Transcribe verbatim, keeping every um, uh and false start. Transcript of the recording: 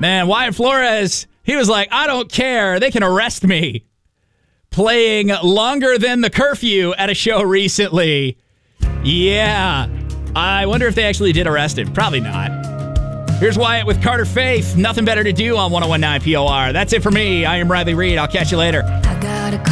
Man, Wyatt Flores, he was like, I don't care. They can arrest me. Playing Longer Than the Curfew at a show recently. Yeah. I wonder if they actually did arrest him. Probably not. Here's Wyatt with Carter Faith. Nothing better to do on one oh one point nine P O R. That's it for me. I am Riley Reed. I'll catch you later. I got a